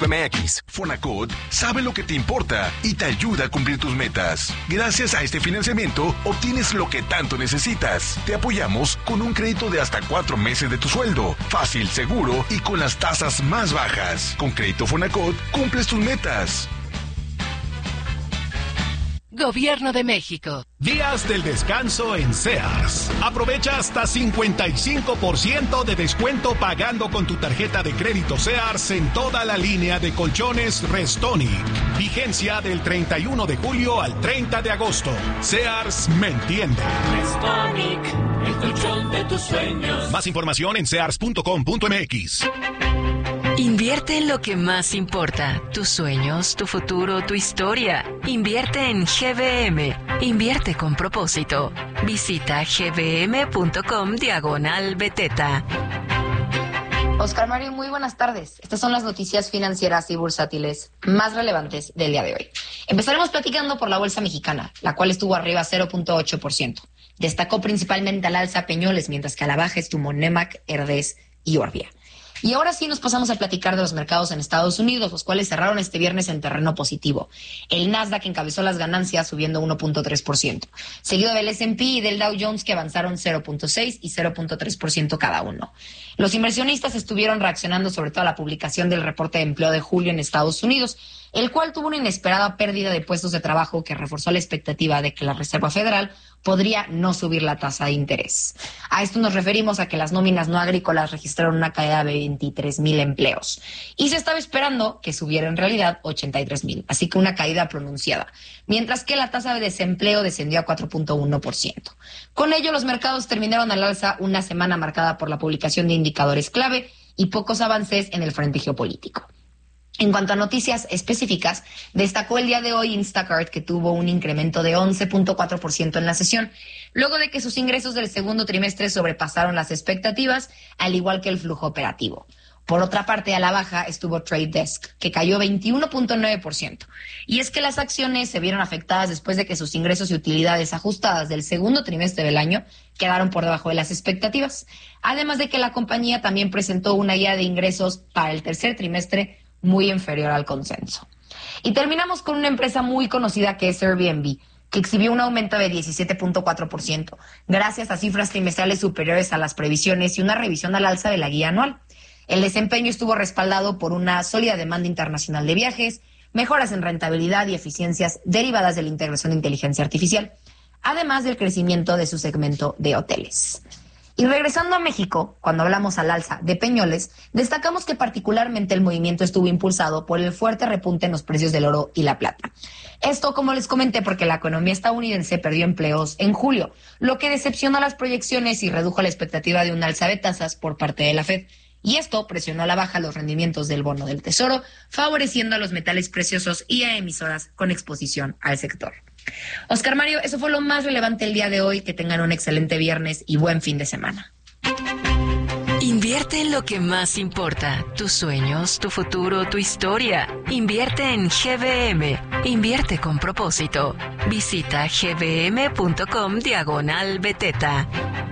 FONACOT.mx. FONACOT sabe lo que te importa y te ayuda a cumplir tus metas. Gracias a este financiamiento, obtienes lo que tanto necesitas. Te apoyamos con un crédito de hasta 4 meses de tu sueldo. Fácil, seguro y con las tasas más bajas. Con Crédito FONACOT, cumples tus metas. Gobierno de México. Días del descanso en Sears. Aprovecha hasta 55% de descuento pagando con tu tarjeta de crédito Sears en toda la línea de colchones Restonic. Vigencia del 31 de julio al 30 de agosto. Sears me entiende. Restonic, el colchón de tus sueños. Más información en sears.com.mx. Invierte en lo que más importa, tus sueños, tu futuro, tu historia. Invierte en GBM. Invierte con propósito. Visita gbm.com/Beteta. Oscar Mario, muy buenas tardes. Estas son las noticias financieras y bursátiles más relevantes del día de hoy. Empezaremos platicando por la bolsa mexicana, la cual estuvo arriba 0.8%. Destacó principalmente al alza Peñoles, mientras que a la baja estuvo Nemac, Herdez y Orbia. Y ahora sí nos pasamos a platicar de los mercados en Estados Unidos, los cuales cerraron este viernes en terreno positivo. El Nasdaq encabezó las ganancias subiendo 1.3%, seguido del S&P y del Dow Jones, que avanzaron 0.6 y 0.3% cada uno. Los inversionistas estuvieron reaccionando sobre todo a la publicación del reporte de empleo de julio en Estados Unidos, el cual tuvo una inesperada pérdida de puestos de trabajo que reforzó la expectativa de que la Reserva Federal podría no subir la tasa de interés. A esto nos referimos a que las nóminas no agrícolas registraron una caída de 23,000 empleos y se estaba esperando que subiera en realidad 83,000, así que una caída pronunciada, mientras que la tasa de desempleo descendió a 4.1%. Con ello, los mercados terminaron al alza una semana marcada por la publicación de indicadores clave y pocos avances en el frente geopolítico. En cuanto a noticias específicas, destacó el día de hoy Instacart, que tuvo un incremento de 11.4% en la sesión, luego de que sus ingresos del segundo trimestre sobrepasaron las expectativas, al igual que el flujo operativo. Por otra parte, a la baja estuvo Trade Desk, que cayó 21.9%. Y es que las acciones se vieron afectadas después de que sus ingresos y utilidades ajustadas del segundo trimestre del año quedaron por debajo de las expectativas. Además de que la compañía también presentó una guía de ingresos para el tercer trimestre muy inferior al consenso. Y terminamos con una empresa muy conocida que es Airbnb, que exhibió un aumento de 17.4%, gracias a cifras trimestrales superiores a las previsiones y una revisión al alza de la guía anual. El desempeño estuvo respaldado por una sólida demanda internacional de viajes, mejoras en rentabilidad y eficiencias derivadas de la integración de inteligencia artificial, además del crecimiento de su segmento de hoteles. Y regresando a México, cuando hablamos al alza de Peñoles, destacamos que particularmente el movimiento estuvo impulsado por el fuerte repunte en los precios del oro y la plata. Esto, como les comenté, porque la economía estadounidense perdió empleos en julio, lo que decepcionó las proyecciones y redujo la expectativa de un alza de tasas por parte de la Fed. Y esto presionó a la baja los rendimientos del bono del Tesoro, favoreciendo a los metales preciosos y a emisoras con exposición al sector. Oscar Mario, eso fue lo más relevante el día de hoy. Que tengan un excelente viernes y buen fin de semana. Invierte en lo que más importa, tus sueños, tu futuro, tu historia. Invierte en GBM. Invierte con propósito. Visita gbm.com/Beteta.